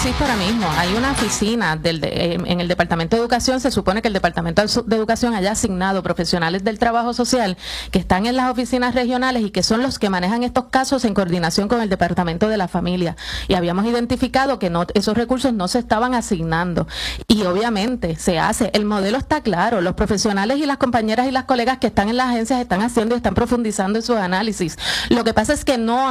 existe ahora mismo. Hay una oficina en el Departamento de Educación. Se supone que el Departamento de Educación haya asignado profesionales del trabajo social que están en las oficinas regionales y que son los que manejan estos casos en coordinación con el Departamento de la Familia. Y habíamos identificado que esos recursos no se estaban asignando. Y obviamente se hace. El modelo está claro. Los profesionales y las compañeras y las colegas que están en las agencias están haciendo y están profundizando en sus análisis. Lo que pasa es que no